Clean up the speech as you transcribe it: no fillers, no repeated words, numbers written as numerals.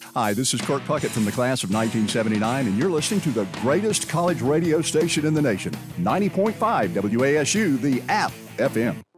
Hi, this is Kurt Puckett from the class of 1979, and you're listening to the greatest college radio station in the nation, 90.5 WASU, the app FM.